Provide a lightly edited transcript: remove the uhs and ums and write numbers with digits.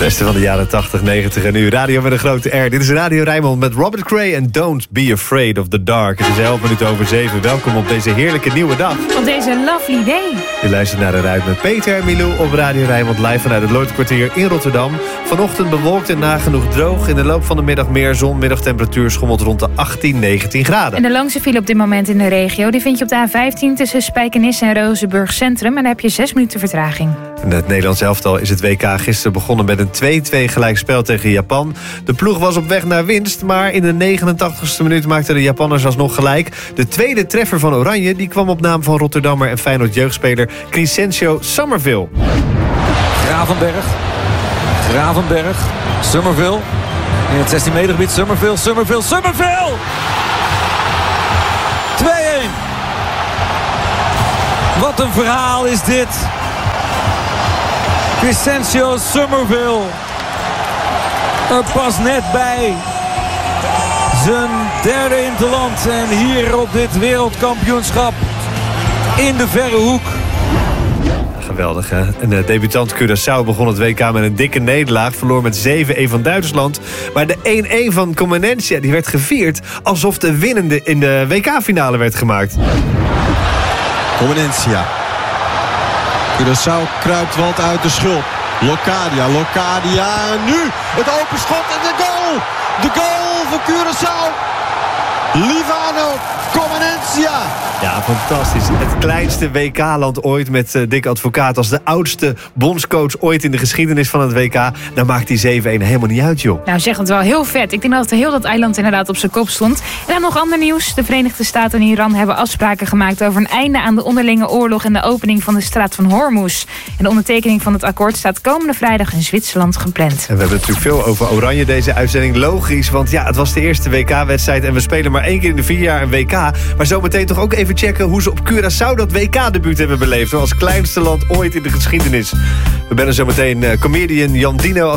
Beste van de jaren 80, 90 en nu radio met een grote R. Dit is Radio Rijnmond met Robert Cray en Don't Be Afraid of the Dark. Het is 11 minuten over 7. Welkom op deze heerlijke nieuwe dag. Op deze lovely day. Je luistert naar de Ruit met Peter en Milou op Radio Rijnmond live vanuit het Lloydkwartier in Rotterdam. Vanochtend bewolkt en nagenoeg droog. In de loop van de middag meer zon. Middagtemperatuur schommelt rond de 18, 19 graden. En de langste file op dit moment in de regio, die vind je op de A15 tussen Spijkenisse en Rozenburg Centrum. En daar heb je 6 minuten vertraging. In het Nederlands elftal is het WK gisteren begonnen met een 2-2 gelijkspel tegen Japan. De ploeg was op weg naar winst, maar in de 89ste minuut maakten de Japanners alsnog gelijk. De tweede treffer van Oranje die kwam op naam van Rotterdammer en Feyenoord jeugdspeler Crescencio Summerville. Gravenberg, Summerville. In het 16 meter gebied, Summerville! 2-1! Wat een verhaal is dit! Crescencio Summerville er pas net bij. Zijn derde interland en hier op dit wereldkampioenschap in de verre hoek. Geweldig, hè? Een debutant Curaçao begon het WK met een dikke nederlaag. Verloor met 7-1 van Duitsland. Maar de 1-1 van Comenencia die werd gevierd alsof de winnende in de WK-finale werd gemaakt. Comenencia. Curaçao kruipt wat uit de schulp. Locadia. En nu het open schot en de goal. De goal voor Curaçao. Livano Comenencia. Ja, fantastisch. Het kleinste WK-land ooit met Dick Advocaat als de oudste bondscoach ooit in de geschiedenis van het WK. Dan maakt die 7-1 helemaal niet uit, joh. Nou, zeg het wel heel vet. Ik denk dat heel dat eiland inderdaad op zijn kop stond. En dan nog ander nieuws. De Verenigde Staten en Iran hebben afspraken gemaakt over een einde aan de onderlinge oorlog en de opening van de straat van Hormuz. En de ondertekening van het akkoord staat komende vrijdag in Zwitserland gepland. En we hebben natuurlijk veel over Oranje deze uitzending. Logisch, want ja, het was de eerste WK-wedstrijd en we spelen maar 1 keer in de 4 jaar een WK. Maar zometeen toch ook even checken hoe ze op Curaçao dat WK-debuut hebben beleefd. Als kleinste land ooit in de geschiedenis. We bellen zometeen comedian Jan Dino.